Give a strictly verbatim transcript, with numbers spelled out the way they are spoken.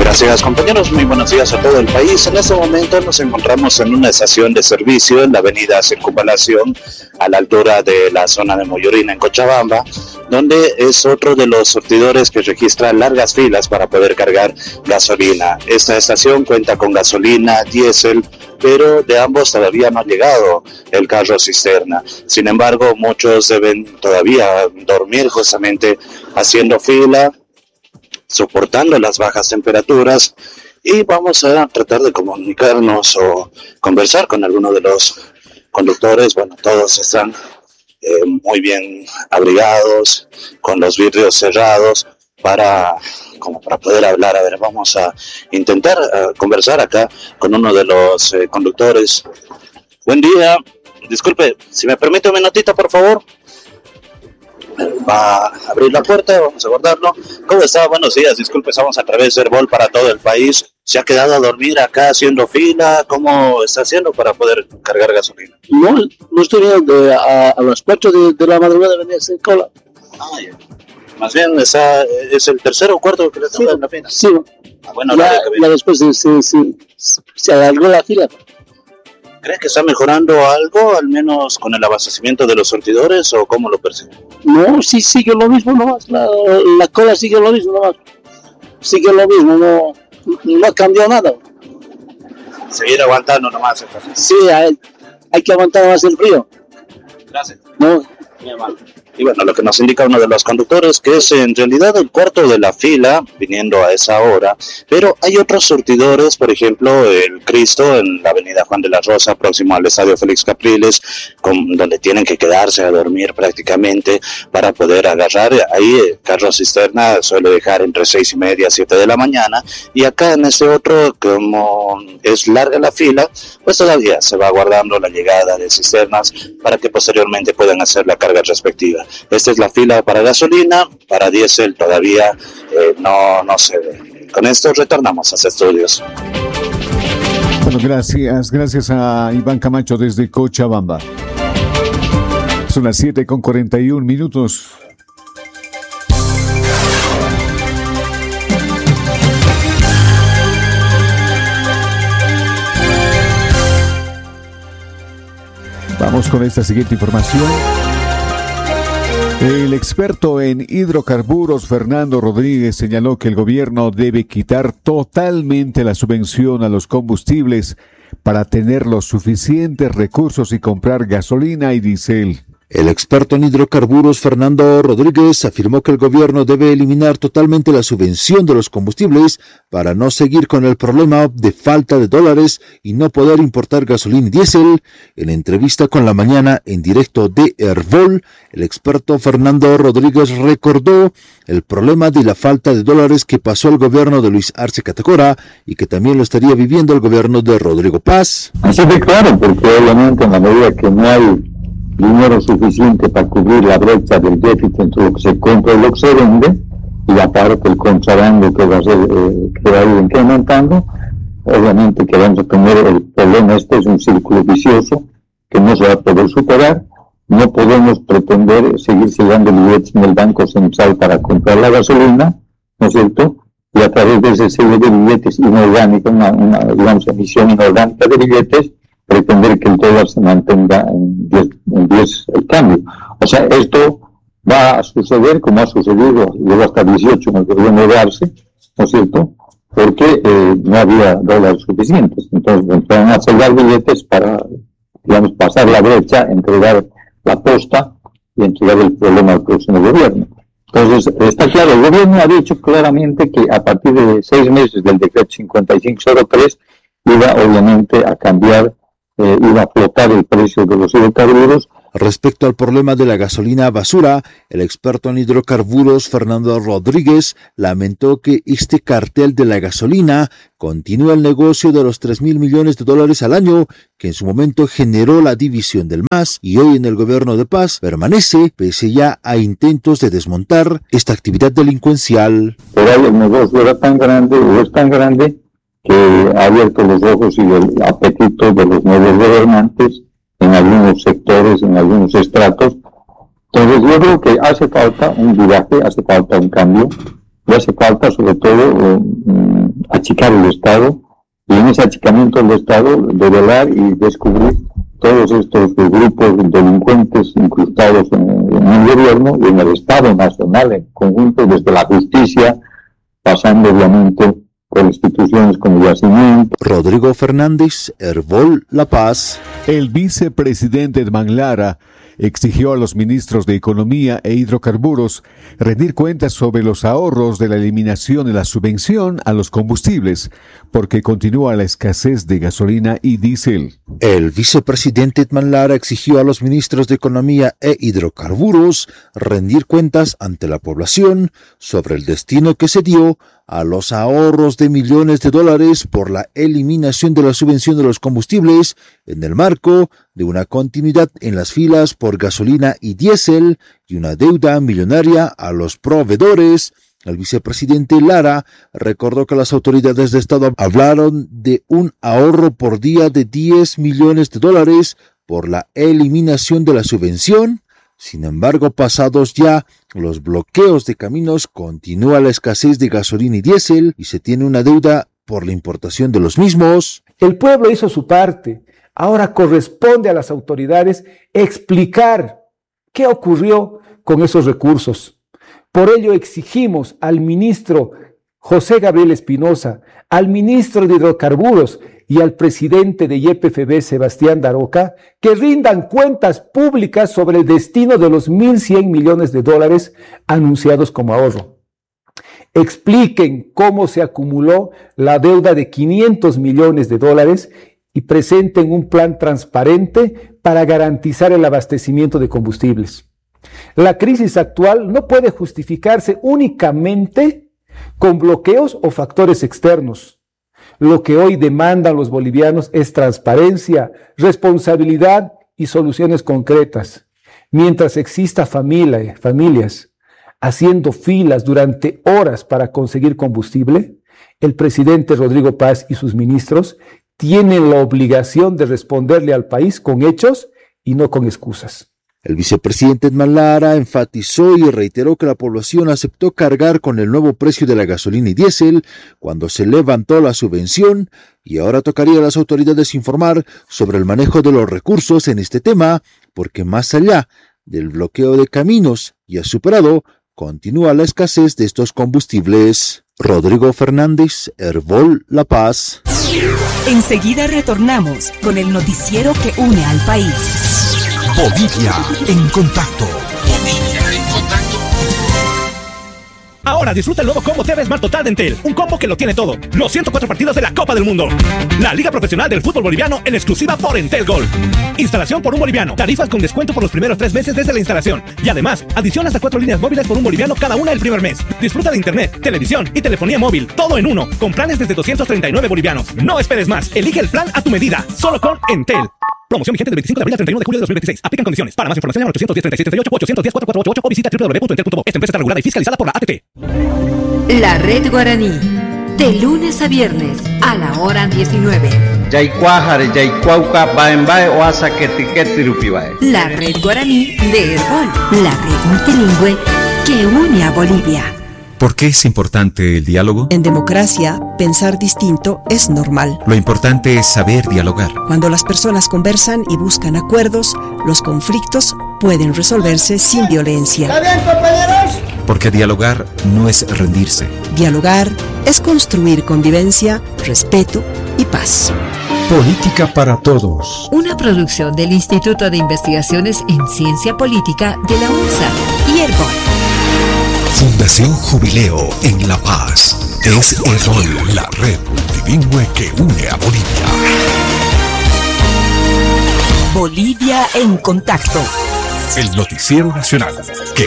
Gracias, compañeros, muy buenos días a todo el país. En este momento nos encontramos en una estación de servicio en la avenida Circunvalación, a la altura de la zona de Moyorina, en Cochabamba, donde es otro de los surtidores que registra largas filas para poder cargar gasolina. Esta estación cuenta con gasolina, diésel, pero de ambos todavía no ha llegado el carro cisterna. Sin embargo, muchos deben todavía dormir justamente haciendo fila, soportando las bajas temperaturas, y vamos a tratar de comunicarnos o conversar con alguno de los conductores. Bueno, todos están eh, muy bien abrigados, con los vidrios cerrados, para como para poder hablar. A ver, vamos a intentar uh, conversar acá con uno de los eh, conductores. Buen día, disculpe, si me permite un minutito, por favor. Va a abrir la puerta, vamos a guardarlo. ¿Cómo está? Buenos días, disculpe, estamos a través de Herbol para todo el país. ¿Se ha quedado a dormir acá haciendo fila? ¿Cómo está haciendo para poder cargar gasolina? No, no estoy viendo, a, a las cuatro de, de la madrugada venía a hacer cola. Ah, ya. Más bien, está, es el tercero o cuarto que le toca sí, en la fila. Sí, ah, bueno, ya, ya después se, se, se, se alargó la fila. ¿Cree que está mejorando algo, al menos con el abastecimiento de los surtidores, o cómo lo percibe? No, sí sigue lo mismo nomás, la, la cola sigue lo mismo nomás, sigue lo mismo, no, no ha cambiado nada. Seguir aguantando nomás. Sí, hay, hay que aguantar más el frío. Gracias. No. Muy amable. Y bueno, lo que nos indica uno de los conductores, que es en realidad el cuarto de la fila, viniendo a esa hora, pero hay otros surtidores, por ejemplo, el Cristo en la avenida Juan de la Rosa, próximo al estadio Félix Capriles, con, donde tienen que quedarse a dormir prácticamente para poder agarrar. Ahí el carro cisterna suele dejar entre seis y media, siete de la mañana, y acá en este otro, como es larga la fila, pues todavía se va guardando la llegada de cisternas para que posteriormente puedan hacer la carga respectiva. Esta es la fila para gasolina, para diésel todavía eh, no, no se ve. Con esto retornamos a los estudios. Bueno, gracias, gracias a Iván Camacho desde Cochabamba. Son las siete con cuarenta y un minutos. Vamos con esta siguiente información. El experto en hidrocarburos Fernando Rodríguez señaló que el gobierno debe quitar totalmente la subvención a los combustibles para tener los suficientes recursos y comprar gasolina y diésel. El experto en hidrocarburos Fernando Rodríguez afirmó que el gobierno debe eliminar totalmente la subvención de los combustibles para no seguir con el problema de falta de dólares y no poder importar gasolina y diésel. En entrevista con La Mañana en directo de Herbol, el experto Fernando Rodríguez recordó el problema de la falta de dólares que pasó el gobierno de Luis Arce Catacora y que también lo estaría viviendo el gobierno de Rodrigo Paz. Así de claro, porque obviamente en la medida que no hay dinero suficiente para cubrir la brecha del déficit entre lo que se compra y lo que se vende, y aparte el contrabando que va a ser, eh, que va a ir incrementando, obviamente que vamos a tener el problema. Este es un círculo vicioso que no se va a poder superar. No podemos pretender seguir sellando billetes en el Banco Central para comprar la gasolina, ¿no es cierto? Y a través de ese sello de billetes inorgánico, una, una digamos, emisión inorgánica de billetes, pretender que el dólar se mantenga en diez, en diez el cambio. O sea, esto va a suceder como ha sucedido, llegó hasta dieciocho en el gobierno de Arce, ¿no es cierto? Porque eh, no había dólares suficientes. Entonces empezaron a sellar billetes para, digamos, pasar la brecha, entregar la posta y entregar el problema al próximo gobierno. Entonces, está claro, el gobierno ha dicho claramente que a partir de seis meses del decreto cincuenta y cinco cero tres iba obviamente a cambiar, Eh, iba a flotar el precio de los hidrocarburos. Respecto al problema de la gasolina basura, el experto en hidrocarburos Fernando Rodríguez lamentó que este cartel de la gasolina continúa el negocio de los tres mil millones de dólares al año que en su momento generó la división del M A S y hoy en el gobierno de Paz permanece pese ya a intentos de desmontar esta actividad delincuencial. Pero ahí el negocio era tan grande o es tan grande que ha abierto los ojos y el apetito de los nuevos gobernantes en algunos sectores, en algunos estratos. Entonces yo creo que hace falta un viraje, hace falta un cambio, y hace falta sobre todo um, achicar el Estado, y en ese achicamiento del Estado develar y descubrir todos estos grupos delincuentes incrustados en, en el gobierno y en el Estado nacional en conjunto, desde la justicia, pasando obviamente por instituciones como Yacimiento. Rodrigo Fernández, Herbol La Paz. El vicepresidente Edman Lara exigió a los ministros de Economía e Hidrocarburos rendir cuentas sobre los ahorros de la eliminación de la subvención a los combustibles, porque continúa la escasez de gasolina y diésel. El vicepresidente Edman Lara exigió a los ministros de Economía e Hidrocarburos rendir cuentas ante la población sobre el destino que se dio a los ahorros de millones de dólares por la eliminación de la subvención de los combustibles en el marco de una continuidad en las filas por gasolina y diésel y una deuda millonaria a los proveedores. El vicepresidente Lara recordó que las autoridades de Estado hablaron de un ahorro por día de diez millones de dólares por la eliminación de la subvención. Sin embargo, pasados ya los bloqueos de caminos, continúa la escasez de gasolina y diésel y se tiene una deuda por la importación de los mismos. El pueblo hizo su parte. Ahora corresponde a las autoridades explicar qué ocurrió con esos recursos. Por ello exigimos al ministro José Gabriel Espinosa, al ministro de Hidrocarburos y al presidente de Y P F B, Sebastián Daroca, que rindan cuentas públicas sobre el destino de los mil cien millones de dólares anunciados como ahorro. Expliquen cómo se acumuló la deuda de quinientos millones de dólares y presenten un plan transparente para garantizar el abastecimiento de combustibles. La crisis actual no puede justificarse únicamente con bloqueos o factores externos. Lo que hoy demandan los bolivianos es transparencia, responsabilidad y soluciones concretas. Mientras exista familia, familias haciendo filas durante horas para conseguir combustible, el presidente Rodrigo Paz y sus ministros tienen la obligación de responderle al país con hechos y no con excusas. El vicepresidente Edman Lara enfatizó y reiteró que la población aceptó cargar con el nuevo precio de la gasolina y diésel cuando se levantó la subvención y ahora tocaría a las autoridades informar sobre el manejo de los recursos en este tema, porque más allá del bloqueo de caminos ya superado, continúa la escasez de estos combustibles. Rodrigo Fernández, Herbol La Paz. Enseguida retornamos con el noticiero que une al país. Bolivia en contacto. Bolivia en contacto. Ahora disfruta el nuevo combo T V Smart Total de Entel, un combo que lo tiene todo. Los ciento cuatro partidos de la Copa del Mundo, la Liga Profesional del Fútbol Boliviano en exclusiva por Entel Gold. Instalación por un boliviano, tarifas con descuento por los primeros tres meses desde la instalación. Y además, adición hasta cuatro líneas móviles por un boliviano cada una el primer mes. Disfruta de internet, televisión y telefonía móvil, todo en uno, con planes desde doscientos treinta y nueve bolivianos. No esperes más, elige el plan a tu medida, solo con Entel. Promoción vigente del veinticinco de abril al treinta y uno de julio de dos mil veintiséis. Aplican condiciones. Para más información llama al ochocientos diez, treinta y seis, treinta y ocho, ochocientos diez, cuatro cuatro ocho o visita doble u doble u doble u punto entel punto bo. Esta empresa está regulada y fiscalizada por la A T T. La Red Guaraní. De lunes a viernes a la hora diecinueve. La Red Guaraní de Herbol. La red multilingüe que une a Bolivia. ¿Por qué es importante el diálogo? En democracia, pensar distinto es normal. Lo importante es saber dialogar. Cuando las personas conversan y buscan acuerdos, los conflictos pueden resolverse sin violencia. ¿Está bien, compañeros? Porque dialogar no es rendirse. Dialogar es construir convivencia, respeto y paz. Política para Todos. Una producción del Instituto de Investigaciones en Ciencia Política de la UNSA y Herbol. Fundación Jubileo en La Paz. Es Herbol, la red multilingüe que une a Bolivia. Bolivia en contacto. El noticiero nacional que